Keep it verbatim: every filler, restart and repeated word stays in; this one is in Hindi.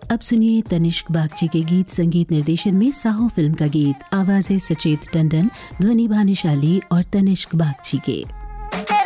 अब सुनिए तनिष्क बागची के गीत संगीत निर्देशन में साहो फिल्म का गीत, आवाज़ें सचेत टंडन, ध्वनि भानुशाली और तनिष्क बागची के।